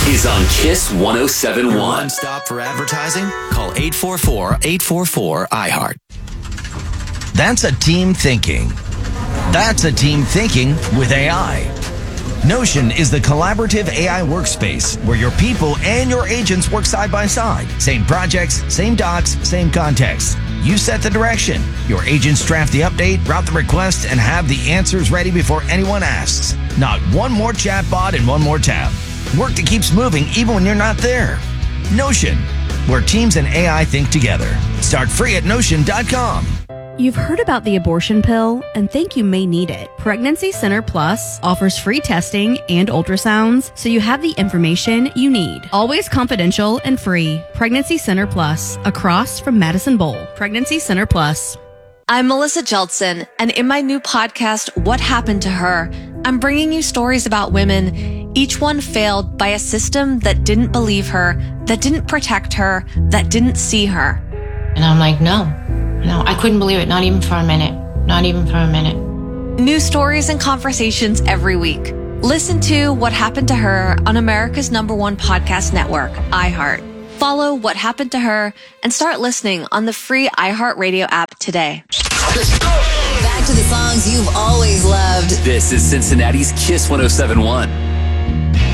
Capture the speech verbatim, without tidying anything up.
is on Kiss one oh seven point one. One stop for advertising? Call eight four four, eight four four, I heart. That's a team thinking. That's a team thinking with A I. Notion is the collaborative A I workspace where your people and your agents work side by side. Same projects, same docs, same context. You set the direction. Your agents draft the update, route the request, and have the answers ready before anyone asks. Not one more chatbot and one more tab. Work that keeps moving even when you're not there. Notion, where teams and A I think together. Start free at notion dot com. You've heard about the abortion pill and think you may need it. Pregnancy Center Plus offers free testing and ultrasounds, so you have the information you need. Always confidential and free. Pregnancy Center Plus, across from Madison Bowl. Pregnancy Center Plus. I'm Melissa Jeltsin, and in my new podcast, What Happened to Her, I'm bringing you stories about women, each one failed by a system that didn't believe her, that didn't protect her, that didn't see her. And I'm like, no, no, I couldn't believe it. Not even for a minute. Not even for a minute. New stories and conversations every week. Listen to What Happened to Her on America's number one podcast network, iHeart. Follow What Happened to Her and start listening on the free iHeartRadio app today. Let's go! Back to the songs you've always loved. This is Cincinnati's Kiss one oh seven point one.